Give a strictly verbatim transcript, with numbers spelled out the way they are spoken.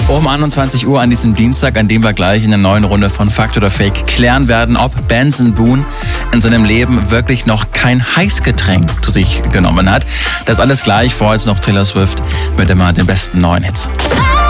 Um einundzwanzig Uhr an diesem Dienstag, an dem wir gleich in der neuen Runde von Fakt oder Fake klären werden, ob Benson Boone in seinem Leben wirklich noch kein Heißgetränk zu sich genommen hat. Das alles gleich, vor jetzt noch Taylor Swift mit immer den besten neuen Hits.